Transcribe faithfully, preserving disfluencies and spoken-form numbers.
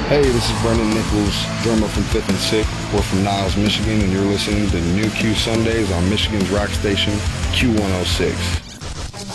Hey, this is Brendan Nichols, drummer from Fifth and Sixth. We're from Niles, Michigan, and you're listening to New Q Sundays on Michigan's rock station, Q one oh six.